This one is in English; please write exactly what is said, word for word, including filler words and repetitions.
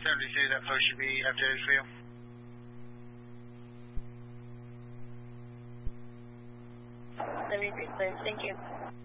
seventy-two, that post should be updated for you. seventy-three, please. Thank you.